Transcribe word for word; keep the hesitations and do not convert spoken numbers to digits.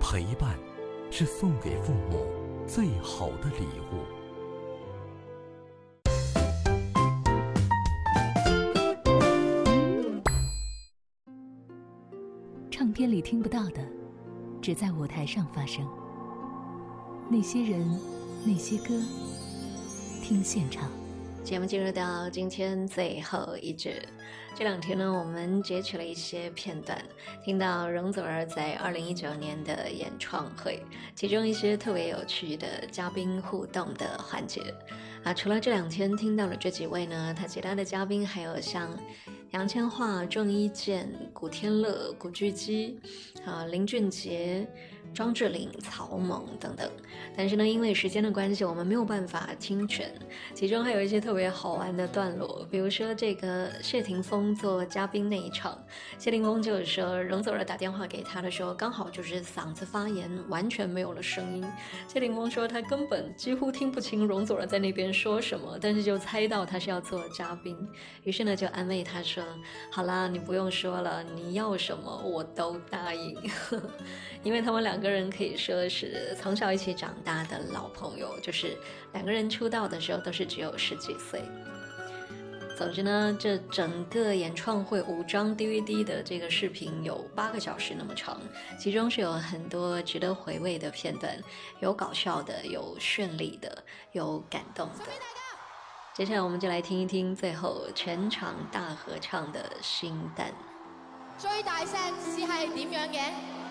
陪伴是送给父母最好的礼物。 唱片里听不到的，只在舞台上发生。那些人，那些歌，听现场。 节目进入到今天最后一节，这两天呢，我们截取了一些片段，听到容祖儿在二零一九年的演唱会，其中一些特别有趣的嘉宾互动的环节啊。除了这两天听到了这几位呢，他其他的嘉宾还有像杨千嬅、郑伊健、古天乐、古巨基啊、林俊杰、庄志玲、曹猛等等。但是呢，因为时间的关系，我们没有办法听全，其中还有一些特别好玩的段落，比如说这个谢霆锋做嘉宾那一场，谢霆锋就是说容祖儿打电话给他的时候，刚好就是嗓子发炎，完全没有了声音。谢霆锋说他根本几乎听不清容祖儿在那边说什么，但是就猜到他是要做嘉宾，于是呢就安慰他说，好啦，你不用说了，你要什么我都答应。因为他们两个人可以说是从小一起长大的老朋友，就是两个人出道的时候都是只有十几岁。总之呢，这整个演唱会五张 D V D 的这个视频有八个小时那么长，其中是有很多值得回味的片段，有搞笑的，有绚丽的，有感动的。接下来我们就来听一听最後全場大合唱的《心淡》。 最大聲試係點樣嘅？